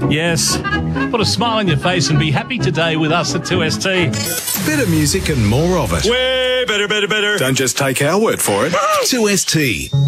Yes. Put a smile on your face and be happy today with us at 2ST. Better music and more of it. Way better. Don't just take our word for it. 2ST.